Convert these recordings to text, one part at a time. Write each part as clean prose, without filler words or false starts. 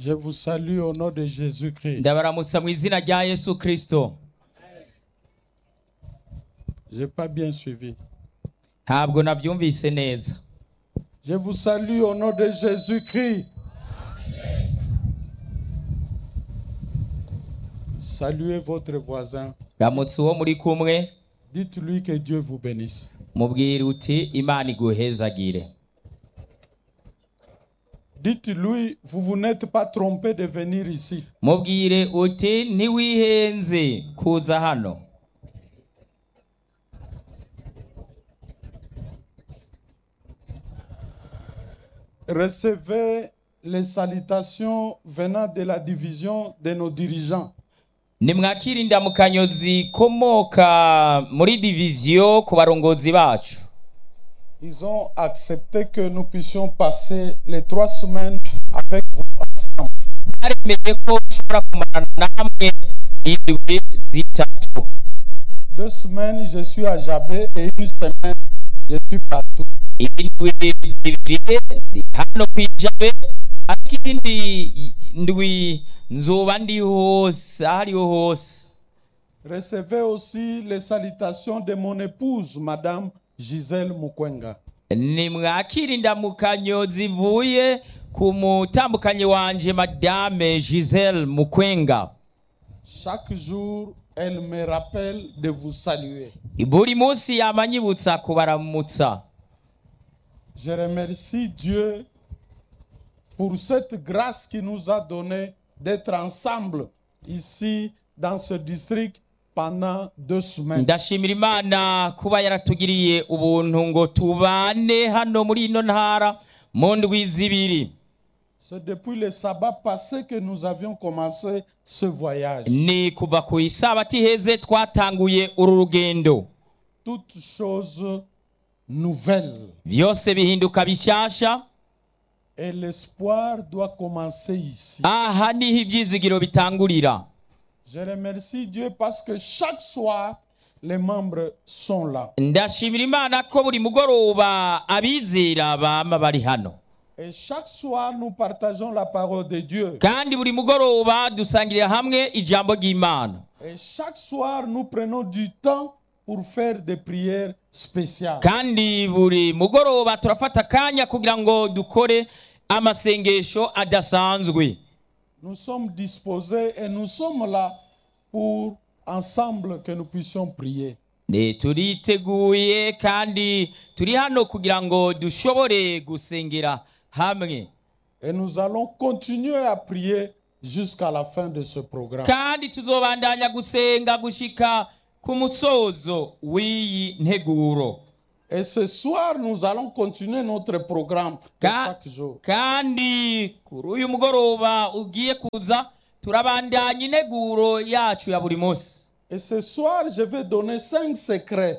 Je vous salue au nom de Jésus-Christ. ndabaramutsa mu izina rya Yesu Kristo. J'ai pas bien suivi. Ntabwo nabyumvise neza. Je vous salue au nom de Jésus-Christ. Saluez votre voisin. Ramutsa uwo muri kumwe, Dites-lui que Dieu vous bénisse. mubwire uti Imana iguhezagire. Dites-lui, vous n'êtes pas trompé de venir ici. Mubwire uti ntiwihenze kuza hano. Recevez les salutations venant de la division de nos dirigeants. Nimwakire indamukanyo zikomoka muri diviziyo ku barongozi bacu. Ils ont accepté que nous puissions passer les 3 semaines avec vous ensemble. Baremeye ko ushobora kumarana namwe indwi zitatu. 2 semaines, je suis à Jabé et 1 semaine, je suis partout. Indwi zibiri ndi hano kwijabe, ariko indi ndwi nzoba ndi hose ahariho hose. Recevez aussi les salutations de mon épouse, Madame Gisèle Mukwenga. Nimwakire indamukanyo zivuye ku mutambukanye wanje Madame Gisèle Mukwenga. Chaque jour, elle me rappelle de vous saluer. Buri munsi yamanyibutsa kubaramutsa. Je remercie Dieu pour cette grâce qu'il nous a donnée d'être ensemble ici dans ce district pendant 2 semaines. Ndashimira Imana kuba yaratugiriye ubuntu ngo tubane hano muri ino ntara mu ndwi zibiri. C'est depuis le sabbat passé que nous avions commencé ce voyage. Ni kuva ku isabati heze twatanguye uru rugendo. Toutes choses nouvelles. Vyose bihinduka bishasha. Et l'espoir doit commencer ici. Aha niho ivyizigiro bitangurira. Je remercie Dieu parce que chaque soir, les membres sont là. Ndashimira Imana ko buri mugoroba abizera bama bari hano. Et chaque soir, nous partageons la parole de Dieu. Kandi buri mugoroba dusangirira hamwe ijambo ry'Imana. Et chaque soir, nous prenons du temps pour faire des prières spéciales. Kandi buri mugoroba turafata kanya kugira ngo dukore amasengesho adasanzwe. Nous sommes disposés et nous sommes là pour ensemble que nous puissions prier. Turiteguye kandi turi hano kugira ngo dushobore gusengera hamwe. Et nous allons continuer à prier jusqu'à la fin de ce programme. Kandi tuzobandanya gusenga gushika ku musozo w'iyi nteguro. Et ce soir, nous allons continuer notre programme de chaque jour. Kandi kuri uyu mugoroba ugiye kuza turabandanya integuro yacu ya buri munsi. Et ce soir, je vais donner 5 secrets.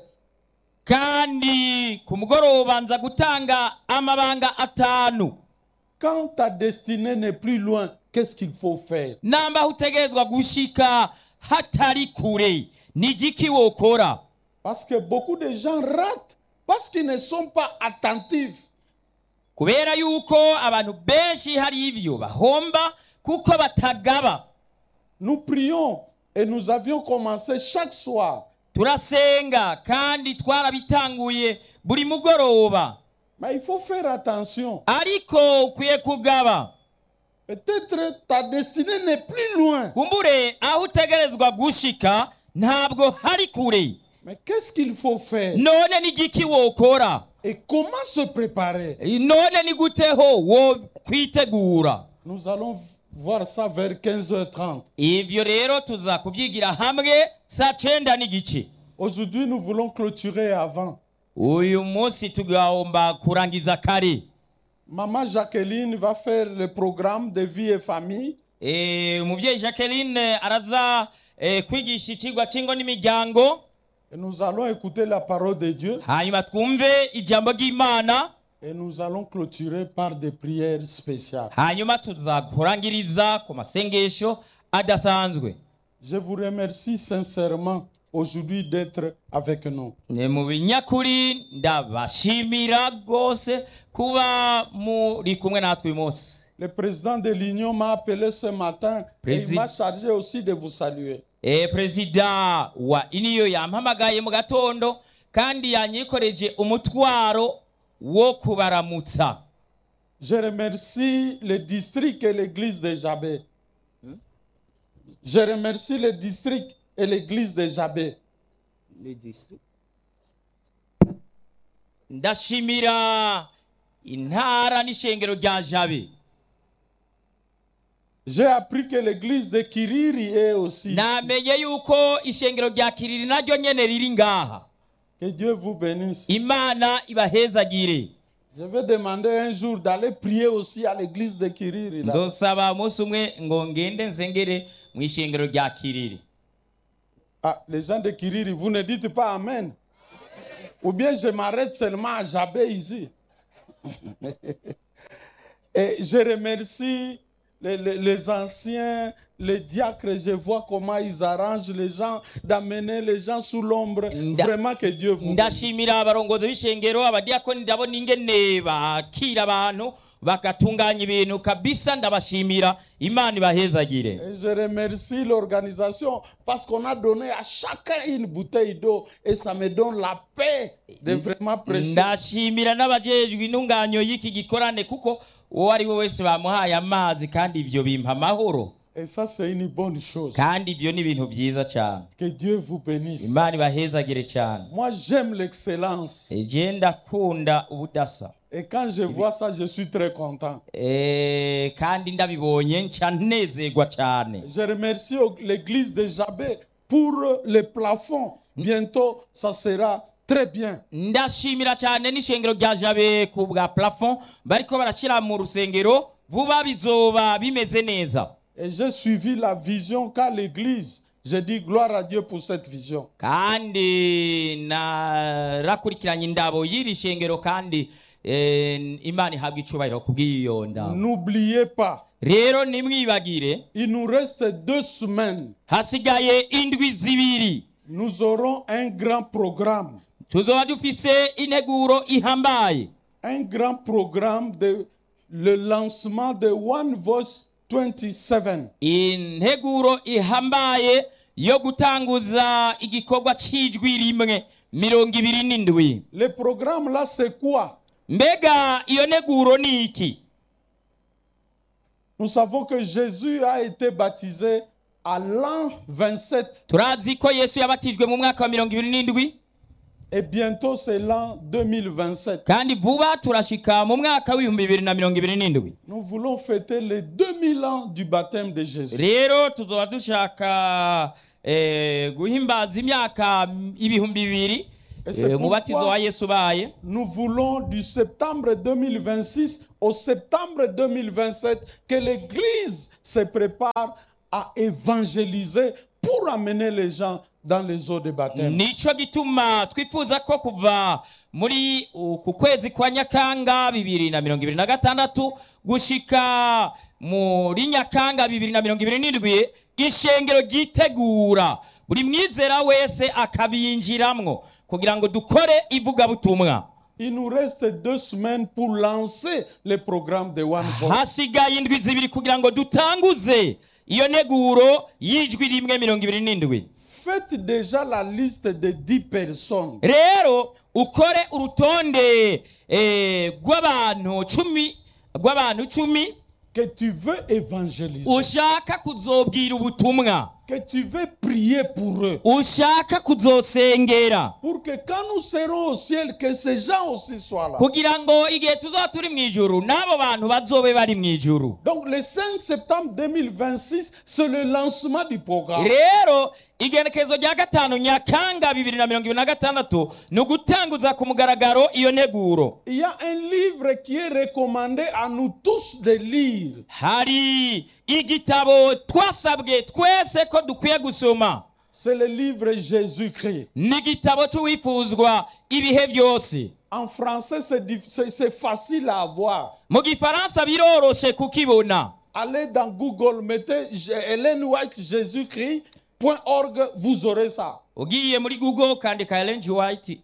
Kandi ku mugoroba nza gutanga amabanga atanu. Quand ta destinée n'est plus loin, qu'est-ce qu'il faut faire? Namba utegerezwa gushika hatari kure, ni igiki wokora? Parce que beaucoup de gens ratent parce qu'ils ne sont pas attentifs. Kubera yuko abantu benshi hari ivyo bahomba kuko batagaba. Nous prions et nous avions commencé chaque soir. Turasenga kandi twarabitanguye buri mugoroba. Mais il faut faire attention. Ariko ukwiye kugaba. Peut-être ta destinée n'est plus loin. Kumbure aho utegerezwa gushika ntabwo hari kure. Mais qu'est-ce qu'il faut faire? None ni igiki wokora? Et comment se préparer? None ni guteho wo kwitegura? Nous allons voir ça vers 15h30. Ivyo rero tuza kubyigira hamwe saa 9 n'igice. Aujourd'hui, nous voulons clôturer avant. Uyu munsi tugomba kurangiza kare. Maman Jacqueline va faire le programme de vie et famille. Umuvyeyi Jacqueline araza kwigisha ikigwa cingo n'imiryango. Et nous allons écouter la parole de Dieu. Hanyuma twumve ijambo ry'Imana. Et nous allons clôturer par des prières spéciales. Hanyuma tuza kurangiriza ku masengesho adasanzwe. Je vous remercie sincèrement aujourd'hui d'être avec nous. Ne mu binyakuri ndabashimira gose kuba muri kumwe natwe uyu munsi. Le président de l'Union m'a appelé ce matin et il m'a chargé aussi de vous saluer. Perezida wa iniyo yampamagaye mu gatondo kandi yanyikoreje umutwaro wo kubaramutsa. Je remercie le district et l'église de Jabé. Je remercie le district et l'église de Jabé. Le district. Ndashimira intara n'ishengero rya Jabe. J'ai appris que l'église de Kiriri est aussi. Namenye yuko ishengero rya Kiriri naryo nyene riri ngaha. Que Dieu vous bénisse. Imana ibahezagire. Je vais demander un jour d'aller prier aussi à l'église de Kiriri. Nzosaba umunsi umwe ngo ngende nsengere mu ishengero rya Kiriri. Ah, les gens de Kiriri, vous ne dites pas amen. Ou bien je m'arrête seulement à Jabé ici. Et je remercie les anciens, les diacres, je vois comment ils arrangent les gens, d'amener les gens sous l'ombre. Vraiment que Dieu vous bénisse. Ndashimira abarongozi b'ishengero abadiakoni ndabona ingene bakira abantu bakatunganya ibintu kabisa, ndabashimira, Imana ibahezagire. Et je remercie l'organisation parce qu'on a donné à chacun une bouteille d'eau et ça me donne la paix de vraiment prêcher. Ndashimira n'abajejwe intunganyo y'iki gikorane kuko uwo ari we wese bamuhaye amazi kandi ivyo bimpa amahoro. Et ça c'est une bonne chose. Kandi ivyo ni ibintu vyiza cyane. Que Dieu vous bénisse. Imana ibahezagire cyane. Moi j'aime l'excellence. Je ndakunda ubudasa. Et quand je vois ça, je suis très content. Kandi ndabibonye ncanezerwa cyane. Je remercie l'église de Jabé pour les plafonds. Bientôt ça sera très bien. Ndashimira cyane n'ishengero rya Jabe ku bwa plafond bariko barashira mu rusengero vuba bizoba bimeze neza. Et j'ai suivi la vision car l'église, je dis gloire à Dieu pour cette vision. Kandi narakurikiranye indabo y'iri shengero kandi Imana ihabwa icubahiro kubw'iyo ndabo. N'oubliez pas. Rero nimwibagire. Il nous reste 2 semaines. Hasigaye indwi zibiri. Nous aurons un grand programme. Tuzoba dufise integuro ihambaye. Un grand programme de le lancement de One Voice 27. Integuro ihambaye yo gutanguza igikorwa c'ijwi rimwe 27. Le programme là c'est quoi? Mbega iyo neguro ni iki? Nous savons que Jésus a été baptisé à l'an 27. Turazi ko Yesu yabatijwe mu mwaka wa 27. Et bientôt c'est l'an 2027. Kandi vuba turashika mu mwaka wa 2027. Nous voulons fêter les 2000 ans du baptême de Jésus. Rero tuzoba dushaka guhimbaza imyaka 2000 umubatizo wa Yesu baye. Nous voulons du septembre 2026 au septembre 2027 que l'église se prépare à évangéliser pour amener les gens dans les eaux de baptême. Nico gituma twifuza ko kuva muri ku kwezi kwa Nyakanga 2026 gushika muri Nyakanga 2027 ishengero gitegura buri mwizera wese akabinjiramwo kugira ngo dukore ivuga butumwa. Il nous reste 2 semaines pour lancer le programme de One Voice. Hasigaye indwi zibiri kugira ngo dutanguze iyo neguro y'ijwi rimwe 27. Faites déjà la liste de 10 personnes. Rero ukore urutonde rw'abantu 10 que tu veux évangéliser. Ushaka kuzobwira ubutumwa. Que tu veux prier pour eux. Ushaka kuzosengera. Pour que quand nous serons au ciel, que ces gens aussi soient là. Kugira ngo igihe tuzoba turi mwijuru nabo bantu bazobe bari mwijuru. Donc le 5 septembre 2026, c'est le lancement du programme. Rero igenekezo rya 5 Nyakanga 2026 no gutanguza ku mugaragaro iyo neguro. Il y a un livre qui est recommandé à nous tous de lire. Hari igitabo twasabwe twese ko dukwiye gusoma. C'est le livre Jésus-Christ. N'igitabo cy'uwifuzwa ibihe byose. En français, c'est facile à avoir. Mu gifaransa biroroshe kukibona. Allez dans Google, mettez Ellen White Jésus-Christ.org, vous aurez ça. Ugiye muri Google kandika Ellen White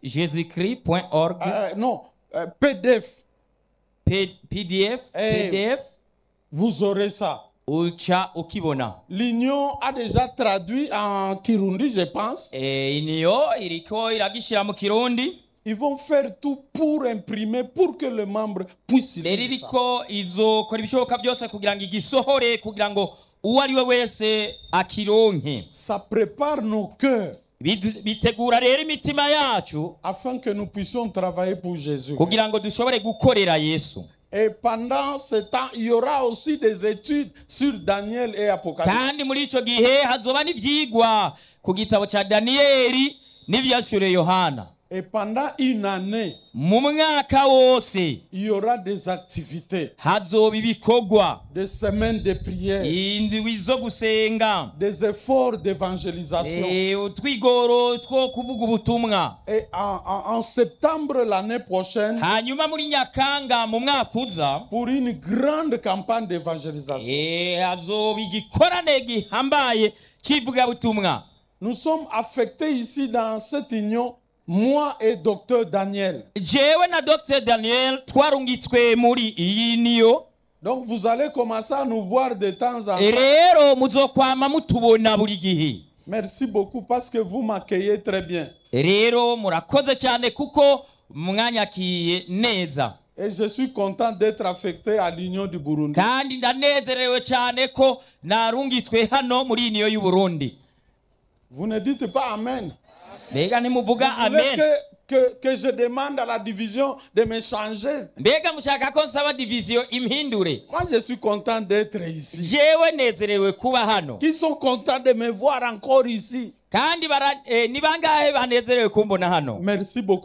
Jésus-Christ.org. Non, PDF. PDF. vous aurez ça. uca ukibona. L'Union a déjà traduit en Kirundi, je pense. Niyo iriko iragishira mu Kirundi. Ils vont faire tout pour imprimer, pour que le membre puisse lire ça. Iriko izokora ibishoboka byose kugira ngo igisohore, kugira ngo uwo ari we wese akironke. Ça prépare nos cœurs Bitegura rero imitima yacu afin que nous puissions travailler pour Jésus. kugira ngo dushobore gukorera Yesu. Et pendant ce temps, il y aura aussi des études sur Daniel et Apocalypse. Kandi muri ico gihe hazoba n'ivyigwa ku gitabo ca Daniyeli n'ivyashure Yohana. Et pendant une année, Mu mwaka wose il y aura des activités, hazoba ibikorwa, des semaines de prière, indwi zo gusenga, des efforts d'évangélisation. utwigoro two kuvuga ubutumwa. Et en septembre l'année prochaine, Hanyuma muri Nyakanga mu mwaka uza pour une grande campagne d'évangélisation. hazoba igikorane gihambaye kivuga butumwa. Nous sommes affectés ici dans cette union, moi et Dr Daniel. Jewe na Dr Daniel twarungitswe muri iyi niyo. Donc vous allez commencer à nous voir de temps en temps. Rero muzokwama mutubona buri gihe. Merci beaucoup parce que vous m'accueillez très bien. Rero murakoze cyane kuko mwanyakiye neza. Et je suis content d'être affecté à l'Union du Burundi. Kandi ndanezerewe cyane ko narungitswe hano muri iyi niyo y'u Burundi. Vous ne dites pas Amen. Mbega nimuvuga Vous voulez amen. que je demande à la division de me changer. Mbega mushaka ko nsaba division imhindure. Moi, je suis content d'être ici. Jewe nezerewe kuba hano. Qui sont contents de me voir encore ici. Kandi ni bangahe banezerewe kumbona hano. Merci beaucoup.